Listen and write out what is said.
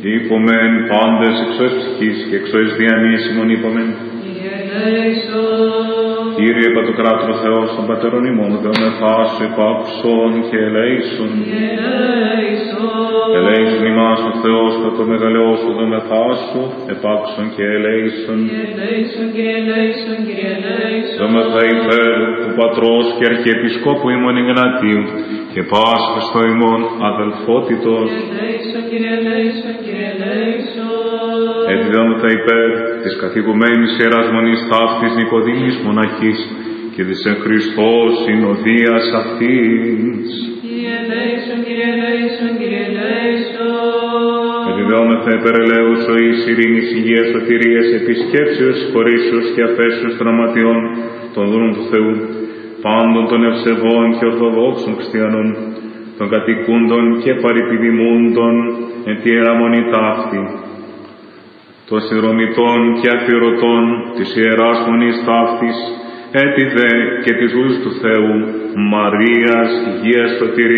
Υπομεν πάντες εξώες ψυχής και εξώες διανοίας ημών υπομεν. Κύριε Πατοκράτορο Θεός των Πατέρων ημών, δεόμεθά σου υπάκουσον και ελέησον. Ελέησον ημάς ο Θεός κατ' το μεγαλαιός σου, δεόμεθά σου επάκουσον και ελέησον. Δεόμεθα υπέρ του Πατρός και Αρχιεπισκόπου ημών Ιγνατίου και Πάσχα στο ημών αδελφότητος. Επιδόμεθα υπέρ της καθηγουμένης Ιεράς Μονής Ταύτης Νικοδήμης Μοναχής και της εν Χριστώ συνοδείας αυτής. Επιδόμεθα υπέρ ελέους ζωής, ειρήνης, υγείας, σωτηρίας, επισκέψεως, χωρίσεως και αφέσεως τραυματιών των δούλων του Θεού, πάντων των ευσεβών και ορθοδόξων χριστιανών, των κατοικούντων και παρεπιδημούντων εν τη Ιερά Μονή ταύτη, των συνδρομητών και αφιερωτών της Ιεράς Μονής ταύτης, έτι δε και της βούλης του Θεού, Μαρίας, υγείας, σωτηρίας,